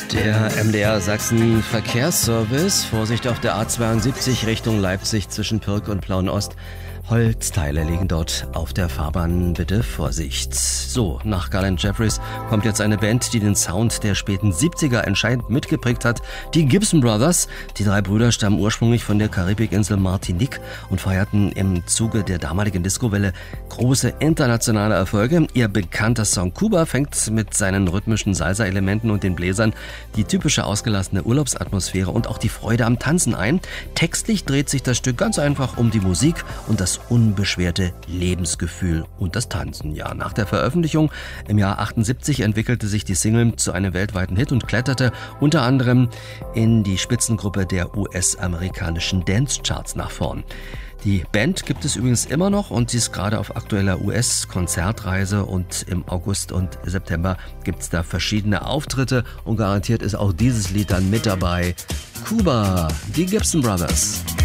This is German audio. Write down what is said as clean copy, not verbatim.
Der MDR Sachsen Verkehrsservice. Vorsicht auf der A72 Richtung Leipzig zwischen Pirk und Plauen-Ost. Holzteile liegen dort auf der Fahrbahn. Bitte Vorsicht. So, nach Garland Jeffries kommt jetzt eine Band, die den Sound der späten 70er entscheidend mitgeprägt hat. Die Gibson Brothers. Die drei Brüder stammen ursprünglich von der Karibikinsel Martinique und feierten im Zuge der damaligen Discowelle große internationale Erfolge. Ihr bekannter Song Cuba fängt mit seinen rhythmischen Salsa-Elementen und den Bläsern die typische ausgelassene Urlaubsatmosphäre und auch die Freude am Tanzen ein. Textlich dreht sich das Stück ganz einfach um die Musik und das unbeschwerte Lebensgefühl und das Tanzen. Ja, nach der Veröffentlichung im Jahr 78 entwickelte sich die Single zu einem weltweiten Hit und kletterte unter anderem in die Spitzengruppe der US-amerikanischen Dance-Charts nach vorn. Die Band gibt es übrigens immer noch und sie ist gerade auf aktueller US-Konzertreise und im August und September gibt es da verschiedene Auftritte und garantiert ist auch dieses Lied dann mit dabei. Cuba, die Gibson Brothers.